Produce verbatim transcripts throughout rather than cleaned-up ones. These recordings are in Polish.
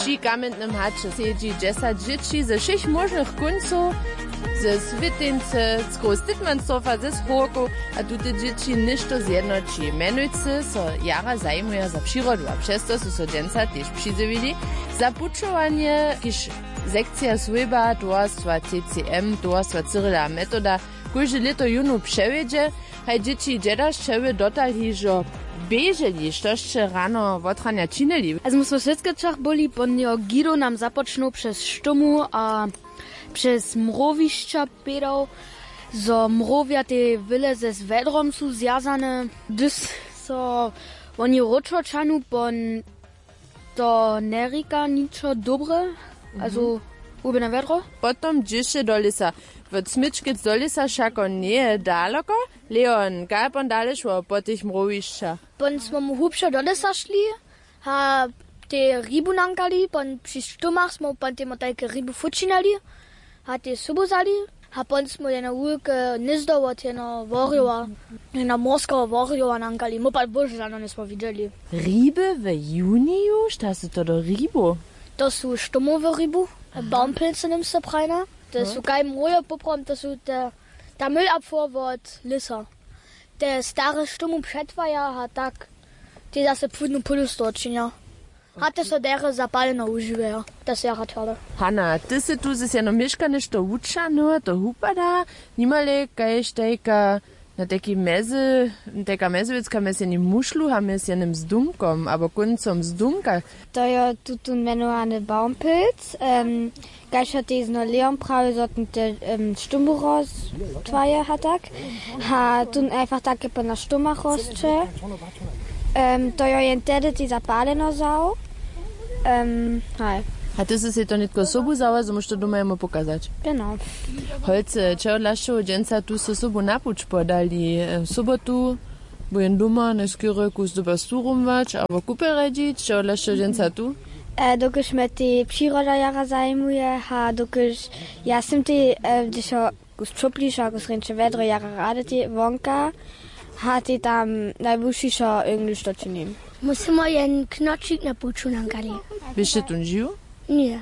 Przy kamiennym hacze siedzi dziesięć dzieci ze všech możnych końców, ze Swytyńce, z Großditmansdorfa, ze Schorku, a tute dzieci ništo zjednoči. Menujce so jara zajmuje za przyrodu, a przez to su so dżęca też přizywili za pučovanie, kiž sekcja Sweba, towarstwa T C M, towarstwa Cyrila Metoda, kójże lito junu przewiedzie, haj dzieci dżedaszczewy dotarli, że bieżeli, štoście rano wotrania činili. Also my smo v Svetskečach boli, ponio Guido nam započnul przez štomu a przez mrowišća pedał, zo mrowia te wyle ze z vedrom su zjazane, dys so oni ročočanu, pon to nerika ničo dobre, also ube na vedro. Potom džiše do lisa. W Smyczkic do lisa šako nie daleko, Leon, kaj pon dalej šło po tych mrowišćach? Pon smo mu hubšo do lisa šli, ha te rybu nankali, pon przy štumach smo pon te motajke rybu fučinali, ha te subu zali, ha pon smo jedno ulke nizdovo, jedno vorjova, jedno morskого vorjova nankali, mo pa bože žano nismo vidjeli. Ryby w juniju? Šta su to do rybu? To su štumowe rybu, Baumpilze nimmst du preiner. Das so geil Moje poprom, das so der der Müllabfuhr wird Lissa. Der stare Stimmung Chat war ja hat tak die das Pfund und Puls dort ja. Hat das so der Zabal na używa. Das ja hat tolle. Hanna, ty se tu se ja no mieszkane to ucza no to hupada, nimale kaj stejka na taki meze, taka mezewicka mes nie muszlu, ha mes ja nem zdumkom, aber koncom zdumka. To ja tu menuane Baumpilz, ähm Gleich hat diesen Leon Praue sollten der ähm, Stumburos zwei hat tak. Ha tun einfach da gibt na Stumachosche. Ähm to ja jentede dieser Balenozau. Ähm hi. Hat es sich to nitko sobu zała, so musst du doma jemu pokazać. Genau. Holce, czego laszo dżęca tu so sobu napuć podali. Sobotu byłem doma, na skórę kus do basturum wać, aber kupę radzić, czego laszo dżęca tu? E, dokiż me ty przyroda jara zajmuje, ha dokiż ja sam ty dzisiaj kus czuplisz, kus ręcze wedro jara rady ty wonka, ha ty tam najbliższa Englisch to czynim. Musimy jeden knocik na puczu nankali. Wiesz, tu żyją? Nie.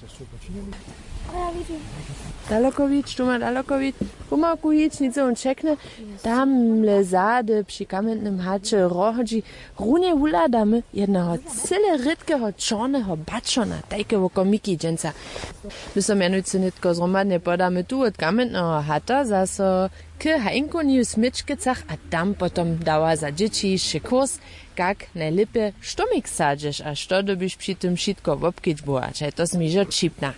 Dalokovic, tu ma Dalokovic, umaku nic, nic on czekne, tam lezady przy kamiennym hacze rohodzi, runie uladamy jednego cyle rydkiego czarnego baczona, tajkiego komiki dżęca. My so mianujcy nitko zromadnie podamy tu od kamiennego hata, zaso k hajnkoniu smyczkicach, a tam potom dała za dzieci kurs, jak najlepiej sztomik sadzisz, a što dobyś przy tym wszystko wopkić była, czaj to zmiżo čipna.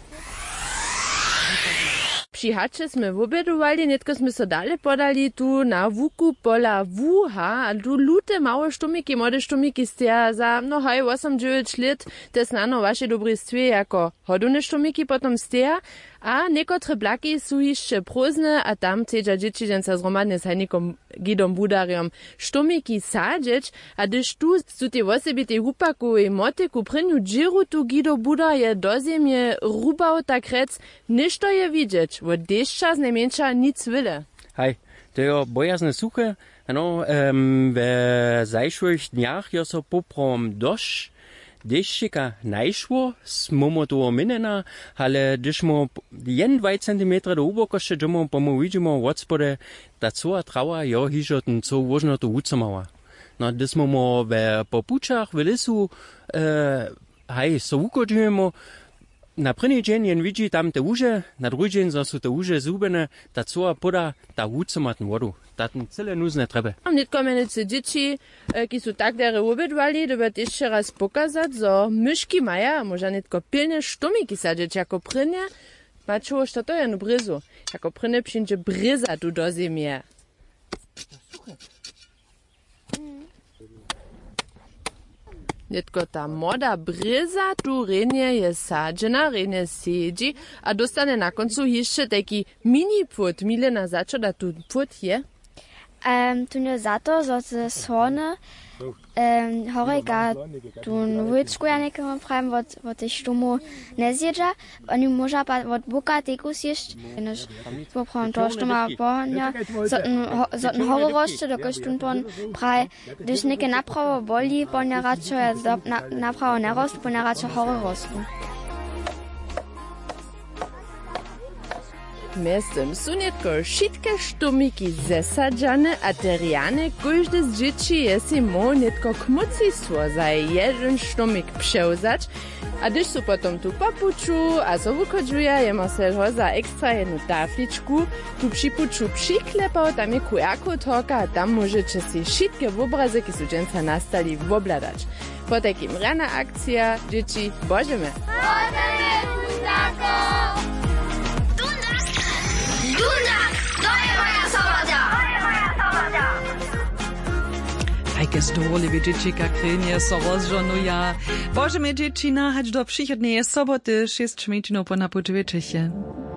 Przy hače sme obedovali, netko sme so dale podali tu na vuku pola vuha, a tu lute małe štumiki, młode štumiki stia za no haj osem dziewięć lat, te znano vaše dobre stwie jako hodune štumiki potom stia, a nekotre blaki su jeszcze prózne, a tam cedza dzieci dżęca zromadne z hajnikom Gidom Budariom štumiki sadzić, a gdyż tu su te wosebite hupaku i motyku prynju džiru tu Gido Budar je do ziemie rubał tak rec, ništo je widzieć, wo deszcza z najmniejsza nic wyle. Hej, to je bojazne suche, ano, um, w zajszłych dniach je so poprom dość, deszczyka najszło, smo to minena, ale gdyż mo jeden dwa centimetra do ubokosze, dżemo pomo widzimy od spode, ta cała trawa jo hiżo ten co wożno to ucamała. No, gdyż mo w popuczach w lisu, e, hej, so ukodzimy na první dzień jen widzi tam te uže, na druhý dzień są te uže zubene, ta cała poda ta ucamatn wodu. Ta ten cyle nuzne treba. Mam nitko menujcy dzieci, ki su tak dere obedwali, doby jeszcze raz pokazać, zo myszki maja, może nitko pilne sztumiki sadzić jako prynie, mačuło, što to je no bryzu, jako prynie przyjdzie bryza tu do ziemie. Nitko ta moda bryza tu renie je sadzena, renie siedzi, a dostane na koncu jeszcze taki mini put. Milena, za čo da tu put je? Um, tu nie za to, że ze słone um, horeka tun wujčku ja nekomu prajem od, od tej štumu nezjedža. Oni moža pa od buka teku zjeść. Než poprajem to štuma pohňa. Zotn hore rošče, dokož tun pon praj, když neke napravo boli, pon ja radšo ja napravo nerostu, pon ja radšo hore rostu. Miestem su netko šitke štumiki zesadzane, a terjane kóždy z dzieci je si mo netko kmucisło za jeden štumik převzać, a když su potom tu papuču a so wukodžuje, jemo se ho za ekstra jednu tafličku, tu připuču přiklepał, tam je Q R toka, a tam możecie si šitke obrazy, ki su dženca nastali, wobladać. Po takim rana akcja, dzieci, božeme! Božeme, Dundako! Dundak, to je moja sobota! To je moja sobota! Ajke zdorliwe dzieciaka krynie so rozżonuja. Bożemy dziecina, hać do przychodnej soboty, šest minut po napočuje Čechy.